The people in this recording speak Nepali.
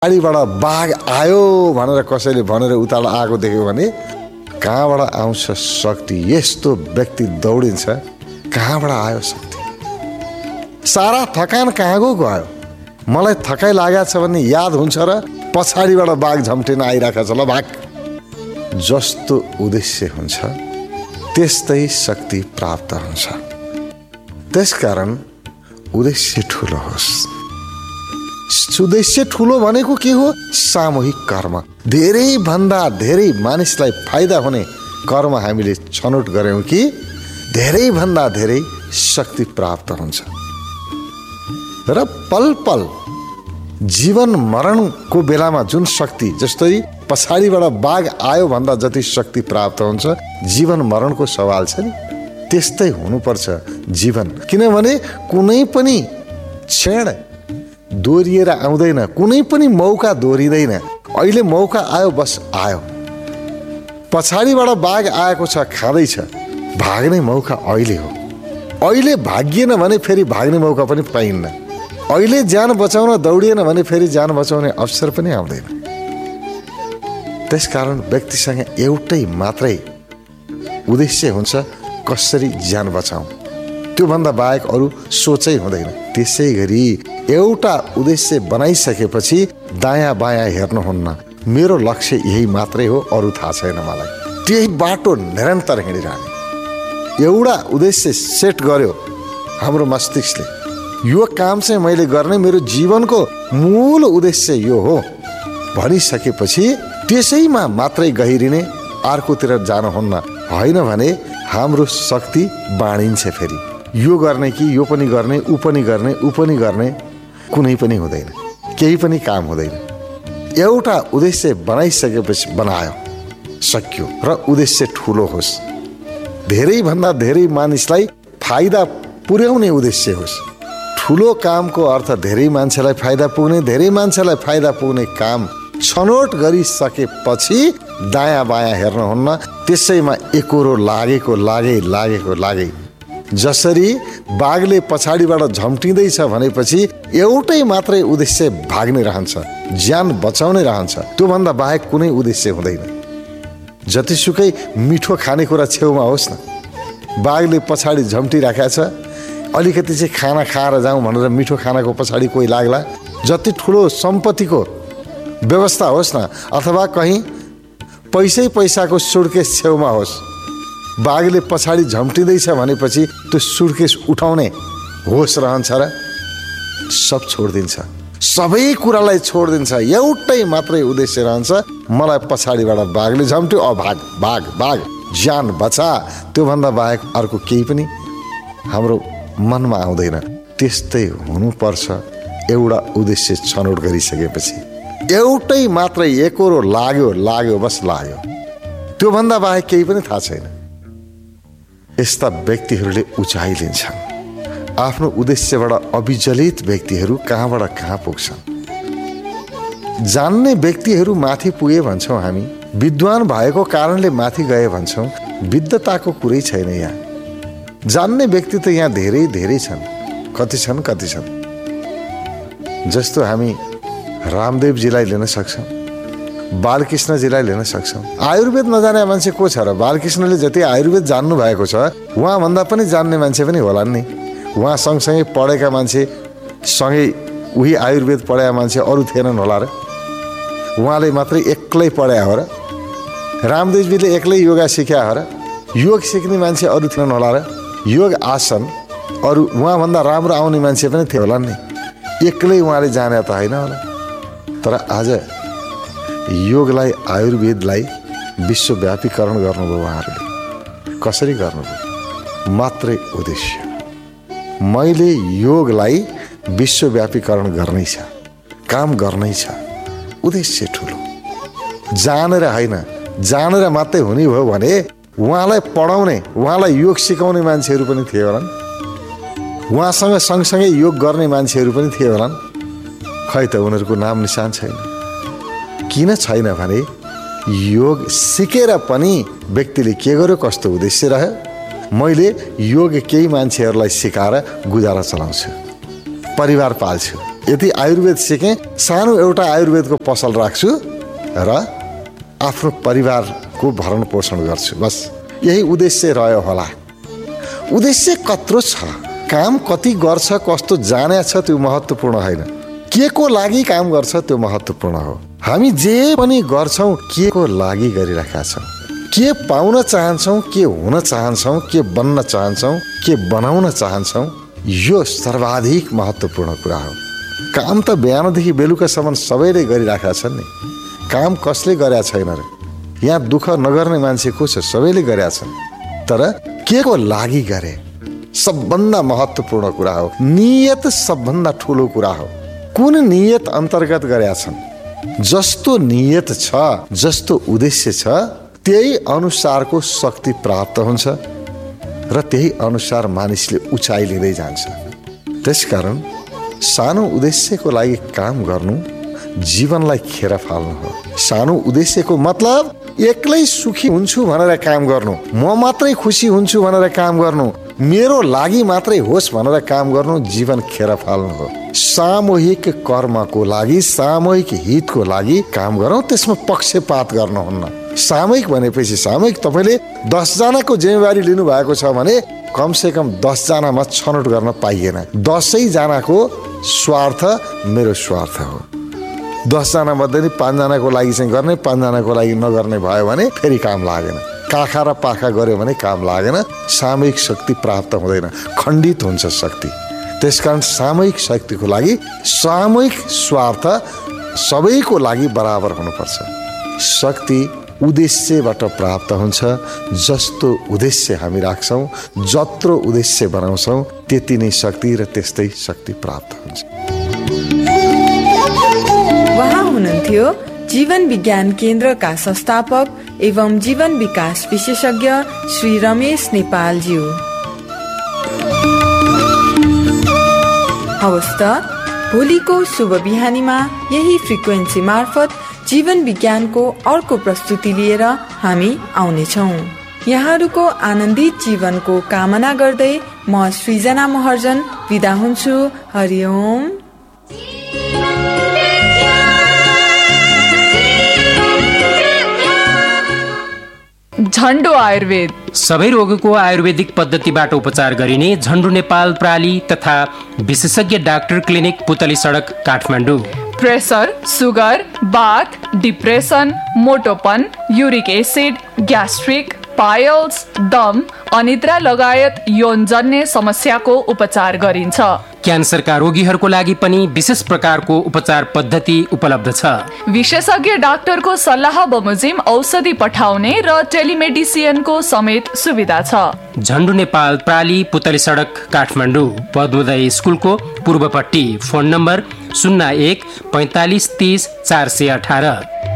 पछाडिबाट बाघ आयो भनेर कसैले भनेर उताल आएको देख्यो भने कहाँबाट आउँछ शक्ति? यस्तो व्यक्ति दौडिन्छ, कहाँबाट आयो शक्ति? सारा थकान कहाँको गयो? मलाई थकाइ लागेको छ भने याद हुन्छ र पछाडिबाट बाघ झम्टिन आइरहेको छ, ल भाग। जस्तो उद्देश्य हुन्छ त्यस्तै शक्ति प्राप्त हुन्छ। त्यसकारण उद्देश्य ठुलो होस्। उद्देश्य ठुलो भनेको के हो? सामूहिक कर्म, धेरै भन्दा धेरै मानिसलाई फाइदा हुने कर्म हामीले छनौट गर्यौं कि धेरै भन्दा धेरै शक्ति प्राप्त हुन्छ। र पल पल जीवन मरणको बेलामा जुन शक्ति, जस्तै पछाडिबाट बाघ आयो भन्दा जति शक्ति प्राप्त हुन्छ, जीवन मरणको सवाल छ नि त्यस्तै हुनुपर्छ जीवन। किनभने कुनै पनि क्षण दोहोरिएर आउँदैन, कुनै पनि मौका दोहोरिँदैन। अहिले मौका आयो, बस आयो। पछाडिबाट बाघ आएको छ, खाँदैछ, भाग्ने मौका अहिले हो। अहिले भागिएन भने फेरि भाग्ने मौका पनि पाइन्न। अहिले ज्यान बचाउन दौडिएन भने फेरि ज्यान बचाउने अवसर पनि आउँदैन। त्यसकारण व्यक्तिसँग एउटै मात्रै उद्देश्य हुन्छ, कसरी ज्यान बचाउँ, त्योभन्दा बाहेक अरू सोचै हुँदैन। त्यसै गरी एउटा उद्देश्य बनाइसकेपछि दायाँ बायाँ हेर्नुहुन्न, मेरो लक्ष्य यही मात्रै हो, अरू थाहा छैन मलाई। त्यही बाटो निरन्तर हिँडिरहने। एउटा उद्देश्य सेट गर्यो हाम्रो मस्तिष्कले, यो काम चाहिँ मैले गर्ने, मेरो जीवनको मूल उद्देश्य यो हो भनिसकेपछि त्यसैमा मात्रै गहिरिने, अर्कोतिर जानुहुन्न। होइन भने हाम्रो शक्ति बाँडिन्छ। फेरि यो गर्ने कि यो पनि गर्ने, ऊ पनि गर्ने, ऊ पनि गर्ने, कुनै पनि हुँदैन, केही पनि काम हुँदैन। एउटा उद्देश्य बनाइसकेपछि बनायो, सक्यो। र उद्देश्य ठुलो होस्, धेरै भन्दा धेरै मानिसलाई फाइदा पुर्याउने उद्देश्य होस्। ठुलो कामको अर्थ धेरै मान्छेलाई फाइदा पुग्ने, धेरै मान्छेलाई फाइदा पुग्ने काम छनौट गरिसकेपछि दायाँ बायाँ हेर्नुहुन्न, त्यसैमा एकोरो लागेको लागे। जसरी बाघले पछाडिबाट झम्टिँदैछ भनेपछि एउटै मात्रै उद्देश्य भाग्ने रहन्छ, ज्यान बचाउने रहन्छ, त्योभन्दा बाहेक कुनै उद्देश्य हुँदैन। जतिसुकै मिठो खानेकुरा छेउमा होस् न, बाघले पछाडि झम्टिराखेको छ, अलिकति चाहिँ खाना खाएर जाउँ भनेर मिठो खानाको पछाडि कोही लाग्ला। जति ठुलो सम्पत्तिको व्यवस्था होस् न, अथवा कहीँ पैसाको सुटकेस छेउमा होस्, बाघले पछाडि झम्टिँदैछ भनेपछि त्यो सुटकेस उठाउने होस रहन्छ र सब छोडिदिन्छ, सबै कुरालाई छोडिदिन्छ। एउटै मात्रै उद्देश्य रहन्छ, मलाई पछाडिबाट बाघले झम्ट्यो, भाग भाग भाग, ज्यान बचा। त्योभन्दा बाहेक अर्को केही पनि हाम्रो मनमा आउँदैन। त्यस्तै हुनुपर्छ एउटा उद्देश्य छनौट गरिसकेपछि। एउटै मात्रै एकोरो लाग्यो बस लाग्यो, त्योभन्दा बाहेक केही पनि थाहा छैन। यस्ता व्यक्तिहरूले उचाइ लिन्छन्। आफ्नो उद्देश्यबाट अविचलित व्यक्तिहरू कहाँबाट कहाँ पुग्छन्। जान्ने व्यक्तिहरू माथि पुगे भन्छौँ हामी, विद्वान भएको कारणले माथि गए भन्छौँ। विद्वताको कुरै छैन यहाँ। जान्ने व्यक्ति त यहाँ धेरै छन्। कति छन्? जस्तो हामी रामदेवजीलाई लिन सक्छौँ, बालकृष्णजीलाई लिन सक्छौँ। आयुर्वेद नजाने मान्छे को छ र? बालकृष्णले जति आयुर्वेद जान्नु भएको छ, उहाँभन्दा पनि जान्ने मान्छे पनि होला नि। उहाँ सँगसँगै पढेका मान्छे, सँगै उही आयुर्वेद पढेका मान्छे अरू थिएनन् होला र? उहाँले मात्रै एक्लै पढायो हो र? रामदेवजीले एक्लै योगा सिक्या हो र? योग सिक्ने मान्छे अरू थिएनन् होला र? योग आसन अरू उहाँभन्दा राम्रो आउने मान्छे पनि थियो होला नि। एक्लै उहाँले जाने त होइन होला। तर आज योगलाई, आयुर्वेदलाई विश्वव्यापीकरण गर्नुभयो उहाँहरूले। कसरी गर्नुभयो? मात्रै उद्देश्य, मैले योगलाई विश्वव्यापीकरण गर्नै छ, काम गर्नै छ। उद्देश्य ठुलो, जानेर होइन, जानेर मात्रै हुने भयो भने उहाँलाई पढाउने, उहाँलाई योग सिकाउने मान्छेहरू पनि थिए होलान्, उहाँसँग सँगसँगै योग गर्ने मान्छेहरू पनि थिए होलान्। खै त उनीहरूको नाम निशान छैन। किन छैन भने योग सिकेर पनि व्यक्तिले के गर्यो, कस्तो उद्देश्य रह्यो? मैले योग केही मान्छेहरूलाई सिकाएर गुजारा चलाउँछु, परिवार पाल्छु, यति आयुर्वेद सिकेँ, सानो एउटा आयुर्वेदको पसल राख्छु र आफ्नो परिवारको भरण पोषण गर्छु, बस यही उद्देश्य रह्यो होला। उद्देश्य कत्रो छ, काम कति गर्छ कस्तो जाने छ त्यो महत्त्वपूर्ण होइन, के को लागि काम गर्छ त्यो महत्त्वपूर्ण हो। हामी जे पनि गर्छौँ के को लागि गरिरहेका छौँ, के पाउन चाहन्छौँ, के हुन चाहन्छौँ, के बन्न चाहन्छौँ, के बनाउन चाहन्छौँ, यो सर्वाधिक महत्त्वपूर्ण कुरा हो। काम त बिहानदेखि बेलुकासम्म सबैले गरिरहेका छन् नि, काम कसले गरेका छैन र? यहाँ दुःख नगर्ने मान्छे को छ? सबैले गरेका छन्, तर के को लागि गरे सबभन्दा महत्त्वपूर्ण कुरा हो। नियत सबभन्दा ठुलो कुरा हो। कुन नियत अन्तर्गत गरेका छन्? जस्तो नियत छ, जस्तो उद्देश्य छ, त्यही अनुसारको शक्ति प्राप्त हुन्छ र त्यही अनुसार मानिसले उचाइ लिँदै जान्छ। त्यसकारण सानो उद्देश्यको लागि काम गर्नु जीवनलाई खेर फाल्नु हो। सानो उद्देश्यको मतलब एक्लै सुखी हुन्छु भनेर काम गर्नु, म मात्रै खुसी हुन्छु भनेर काम गर्नु, मेरो लागि मात्रै होस् भनेर काम गर्नु जीवन खेर फाल्नु हो। सामूहिक कर्मको लागि, सामूहिक हितको लागि काम गरौँ, त्यसमा पक्षपात गर्नुहुन्न। सामूहिक भनेपछि सामूहिक तपाईँले 10 जनाको जिम्मेवारी लिनुभएको छ भने कमसेकम 10 जनामा छनौट गर्न पाइएन। 10 जनाको स्वार्थ मेरो स्वार्थ हो। 10 जना मध्ये 5 जनाको लागि चाहिँ गर्ने, 5 जनाको लागि नगर्ने भयो भने फेरि काम लागेन। काखा र पाखा गऱ्यो भने काम लागेन, सामूहिक शक्ति प्राप्त हुँदैन, खण्डित हुन्छ शक्ति। त्यसकारण सामूहिक शक्तिको लागि सामूहिक स्वार्थ सबैको लागि बराबर हुनुपर्छ। शक्ति उद्देश्यबाट प्राप्त हुन्छ। जस्तो उद्देश्य हामी राख्छौँ, जत्रो उद्देश्य बनाउँछौँ, त्यति नै शक्ति र त्यस्तै शक्ति प्राप्त हुन्छ। उहाँ हुनुहुन्थ्यो जीवन विज्ञान केन्द्रका संस्थापक एवं जीवन विकास विशेषज्ञ श्री रमेश नेपालज्यू। हवस् त भोलिको शुभ बिहानीमा यही फ्रिक्वेन्सी मार्फत जीवन विज्ञानको अर्को प्रस्तुति लिएर हामी आउनेछौँ। यहाँहरूको आनन्दित जीवनको कामना गर्दै म सृजना महर्जन बिदा हुन्छु। हरिओम। झन्डो आयुर्वेद सबै रोगको आयुर्वेदिक पद्धतिबाट उपचार गरिने झन्डो नेपाल प्राली तथा विशेषज्ञ डाक्टर क्लिनिक पुतली सडक काठमाडौँ। प्रेसर, सुगर, बाथ, depression, मोटोपन, uric acid, gastric, piles, दम, अनिद्रा लगायत यौनजन्य समस्याको उपचार गरिन्छ। क्यान्सरका रोगीहरूको लागि पनि विशेष प्रकारको उपचार पद्धति उपलब्ध छ। विशेषज्ञ डाक्टरको सल्लाह बमोजिम औषधि पठाउने र टेलिमेडिसिनको समेत सुविधा छ। झन्डु नेपाल प्राली पुतली सडक काठमाडौँ, पद्मोदय स्कुलको पूर्वपट्टि। Phone number 01 45 30 418।